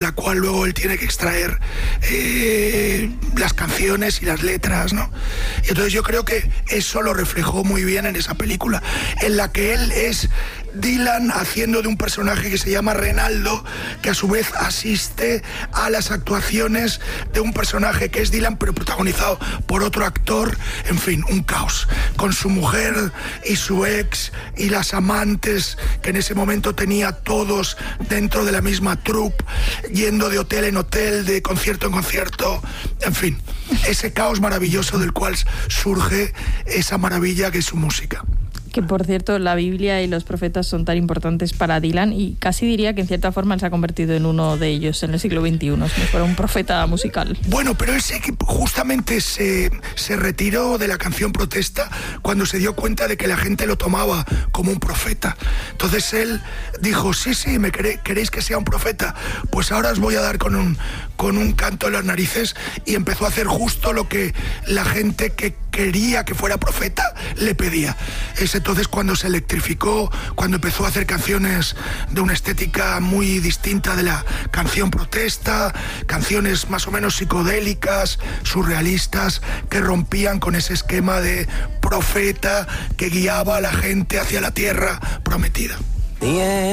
la cual luego él tiene que extraer las canciones y las letras, ¿no? Y entonces yo creo que eso lo reflejó muy bien en esa película, en la que él es Dylan haciendo de un personaje que se llama Renaldo, que a su vez asiste a las actuaciones de un personaje que es Dylan, pero protagonizado por otro actor. En fin, un caos, con su mujer y su ex y las amantes que en ese momento tenía todos dentro de la misma troupe, yendo de hotel en hotel, de concierto en concierto. En fin, ese caos maravilloso del cual surge esa maravilla que es su música. Que, por cierto, la Biblia y los profetas son tan importantes para Dylan, y casi diría que en cierta forma se ha convertido en uno de ellos en el siglo XXI, como si fuera un profeta musical. Bueno, pero él sí que justamente se retiró de la canción protesta cuando se dio cuenta de que la gente lo tomaba como un profeta. Entonces él dijo, sí, ¿queréis que sea un profeta? Pues ahora os voy a dar con un canto en las narices, y empezó a hacer justo lo que la gente que quería que fuera profeta le pedía. Es entonces cuando se electrificó, cuando empezó a hacer canciones de una estética muy distinta de la canción protesta, canciones más o menos psicodélicas, surrealistas, que rompían con ese esquema de profeta que guiaba a la gente hacia la tierra prometida.